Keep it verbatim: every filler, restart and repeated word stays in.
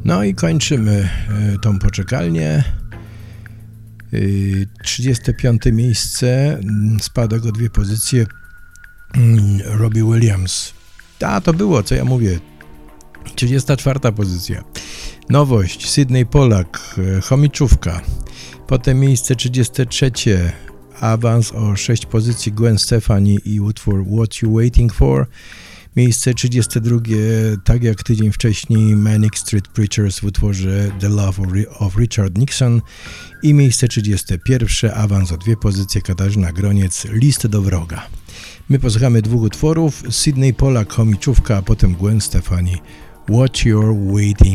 No i kończymy tą poczekalnię. trzydzieste piąte miejsce, spadek o dwie pozycje, Robbie Williams. A, to było, co ja mówię. trzydziesta czwarta pozycja. Nowość, Sydney Pollack, Chomiczówka. Potem miejsce trzydzieste trzecie, awans o sześć pozycji, Gwen Stefani i utwór What You Waiting For. Miejsce trzydzieste drugie, tak jak tydzień wcześniej, Manic Street Preachers w utworze The Love of Richard Nixon. I miejsce trzydzieste pierwsze, awans o dwie pozycje, Katarzyna Groniec, List do wroga. My posłuchamy dwóch utworów, Sydney Pollack, Chomiczówka, a potem Gwen Stefani, What You're Waiting